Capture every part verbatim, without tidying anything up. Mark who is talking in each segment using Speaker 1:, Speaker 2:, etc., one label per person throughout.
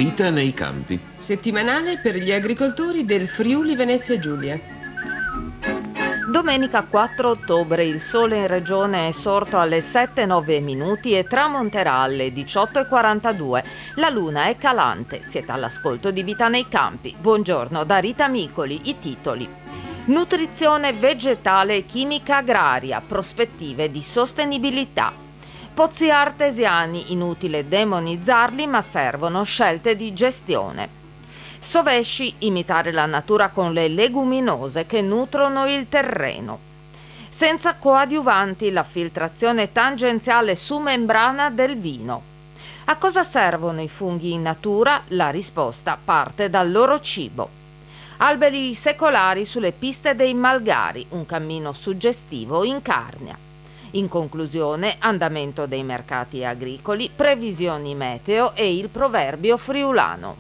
Speaker 1: Vita nei campi.
Speaker 2: Settimanale per gli agricoltori del Friuli Venezia Giulia.
Speaker 3: Domenica quattro ottobre il sole in regione è sorto alle sette e nove minuti e tramonterà alle diciotto e quarantadue. La luna è calante. Siete all'ascolto di Vita nei campi. Buongiorno da Rita Micoli. I titoli. Nutrizione vegetale e chimica agraria. Prospettive di sostenibilità. Pozzi artesiani, inutile demonizzarli, ma servono scelte di gestione. Sovesci, imitare la natura con le leguminose che nutrono il terreno. Senza coadiuvanti, la filtrazione tangenziale su membrana del vino. A cosa servono i funghi in natura? La risposta parte dal loro cibo. Alberi secolari sulle piste dei Malgari, un cammino suggestivo in Carnia. In conclusione, andamento dei mercati agricoli, previsioni meteo e il proverbio friulano.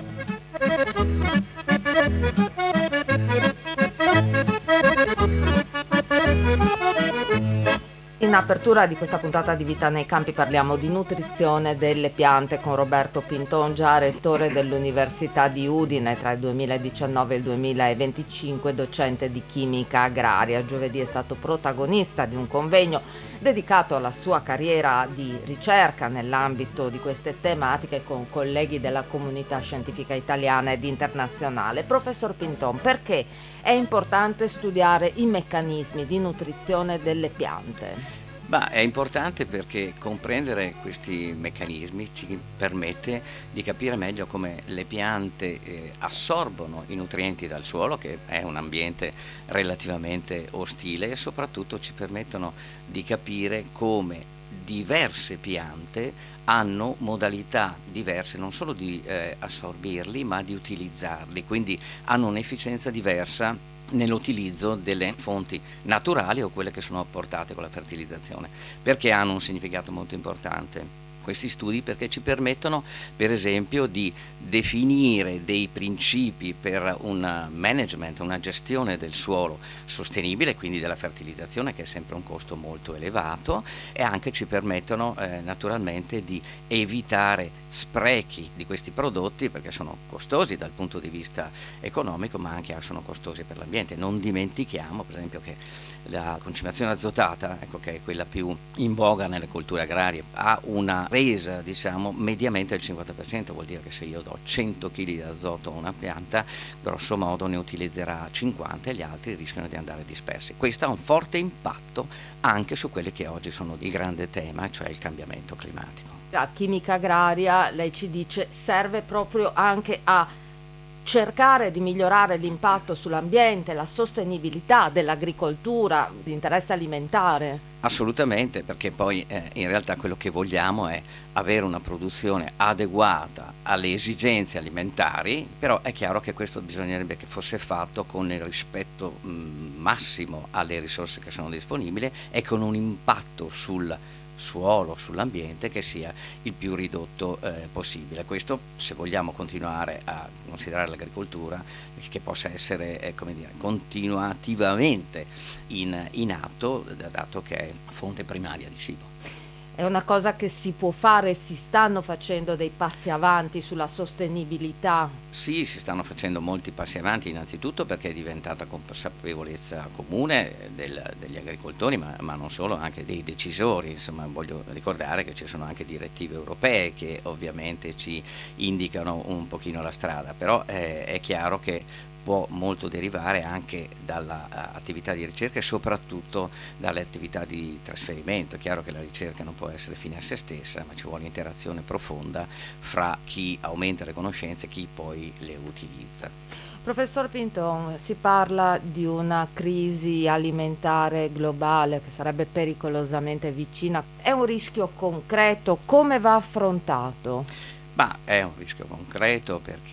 Speaker 3: In apertura di questa puntata di Vita nei Campi parliamo di nutrizione delle piante con Roberto Pinton, già rettore dell'Università di Udine tra il duemiladiciannove e il duemilaventicinque, docente di chimica agraria. Giovedì è stato protagonista di un convegno dedicato alla sua carriera di ricerca nell'ambito di queste tematiche con colleghi della comunità scientifica italiana ed internazionale. Professor Pinton, perché è importante studiare i meccanismi di nutrizione delle piante?
Speaker 4: Bah, è importante perché comprendere questi meccanismi ci permette di capire meglio come le piante eh, assorbono i nutrienti dal suolo, che è un ambiente relativamente ostile, e soprattutto ci permettono di capire come diverse piante hanno modalità diverse non solo di eh, assorbirli ma di utilizzarli, quindi hanno un'efficienza diversa nell'utilizzo delle fonti naturali o quelle che sono apportate con la fertilizzazione. Perché hanno un significato molto importante questi studi? Perché ci permettono per esempio di definire dei principi per un management, una gestione del suolo sostenibile, quindi della fertilizzazione, che è sempre un costo molto elevato, e anche ci permettono eh, naturalmente di evitare sprechi di questi prodotti, perché sono costosi dal punto di vista economico ma anche sono costosi per l'ambiente. Non dimentichiamo per esempio che la concimazione azotata, ecco, che è quella più in voga nelle colture agrarie, ha una resa diciamo mediamente del cinquanta per cento. Vuol dire che se io do cento chili di azoto a una pianta, grosso modo ne utilizzerà cinquanta e gli altri rischiano di andare dispersi. Questo ha un forte impatto anche su quelli che oggi sono il grande tema, cioè il cambiamento climatico.
Speaker 3: La chimica agraria, lei ci dice, serve proprio anche a cercare di migliorare l'impatto sull'ambiente, la sostenibilità dell'agricoltura, l'interesse alimentare.
Speaker 4: Assolutamente, perché poi eh, in realtà quello che vogliamo è avere una produzione adeguata alle esigenze alimentari, però è chiaro che questo bisognerebbe che fosse fatto con il rispetto mh, massimo alle risorse che sono disponibili e con un impatto sul suolo, sull'ambiente che sia il più ridotto eh, possibile. Questo se vogliamo continuare a considerare l'agricoltura che possa essere eh, come dire, continuativamente in, in atto, dato che è fonte primaria di cibo.
Speaker 3: È una cosa che si può fare, si stanno facendo dei passi avanti sulla sostenibilità?
Speaker 4: Sì, si stanno facendo molti passi avanti, innanzitutto perché è diventata consapevolezza comune del, degli agricoltori, ma, ma non solo, anche dei decisori. Insomma, voglio ricordare che ci sono anche direttive europee che ovviamente ci indicano un pochino la strada, però eh, è chiaro che può molto derivare anche dall'attività di ricerca e soprattutto dalle attività di trasferimento. È chiaro che la ricerca non può essere fine a se stessa, ma ci vuole interazione profonda fra chi aumenta le conoscenze e chi poi le utilizza.
Speaker 3: Professor Pinton, si parla di una crisi alimentare globale che sarebbe pericolosamente vicina. È un rischio concreto? Come va affrontato?
Speaker 4: Ma è un rischio concreto perché